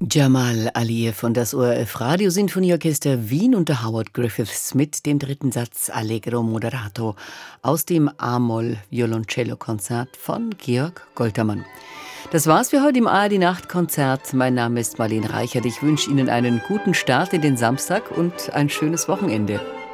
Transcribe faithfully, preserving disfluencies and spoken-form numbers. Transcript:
Jamal Aliyev und das O R F Radiosinfonieorchester Wien unter Howard Griffiths mit dem dritten Satz Allegro Moderato aus dem A-Moll-Violoncello-Konzert von Georg Goltermann. Das war's für heute im A R D-Nachtkonzert. Mein Name ist Marlene Reichert. Ich wünsche Ihnen einen guten Start in den Samstag und ein schönes Wochenende.